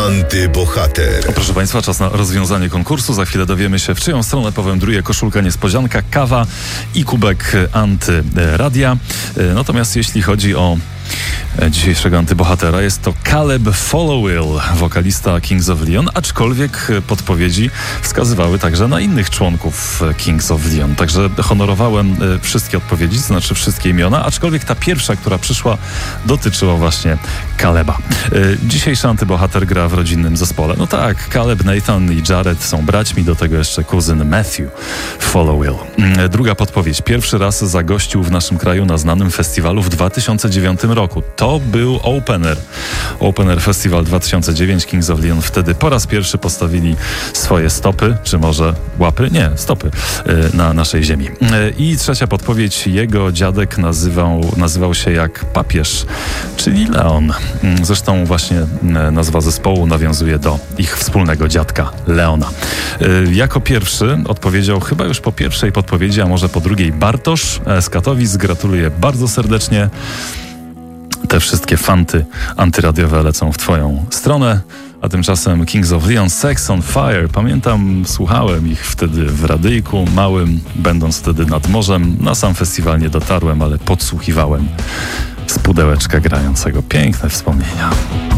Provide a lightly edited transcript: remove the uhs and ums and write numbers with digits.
Antybohater. Proszę Państwa, czas na rozwiązanie konkursu. Za chwilę dowiemy się, w czyją stronę powędruje koszulka niespodzianka, kawa i kubek Antyradia. Natomiast jeśli chodzi o dzisiejszego antybohatera, jest to Caleb Followill, wokalista Kings of Leon, aczkolwiek podpowiedzi wskazywały także na innych członków Kings of Leon. Także honorowałem wszystkie odpowiedzi, to znaczy wszystkie imiona, aczkolwiek ta pierwsza, która przyszła, dotyczyła właśnie Caleba. Dzisiejszy antybohater gra w rodzinnym zespole. No tak, Caleb, Nathan i Jared są braćmi, do tego jeszcze kuzyn Matthew Followill. Druga podpowiedź. Pierwszy raz zagościł w naszym kraju na znanym festiwalu w 2009 roku. To był Opener Festival 2009. Kings of Leon wtedy po raz pierwszy postawili swoje stopy, czy może łapy? Nie, stopy na naszej ziemi. I trzecia podpowiedź. Jego dziadek nazywał się jak papież, czyli Leon. Zresztą właśnie nazwa zespołu nawiązuje do ich wspólnego dziadka Leona. Jako pierwszy odpowiedział chyba już po pierwszej podpowiedzi, a może po drugiej, Bartosz z Katowic. Gratuluję bardzo serdecznie. Te wszystkie fanty antyradiowe lecą w twoją stronę. A tymczasem Kings of Leon, Sex on Fire. Pamiętam, słuchałem ich wtedy w radyjku małym, będąc wtedy nad morzem. Na sam festiwal nie dotarłem, ale podsłuchiwałem z pudełeczka grającego. Piękne wspomnienia.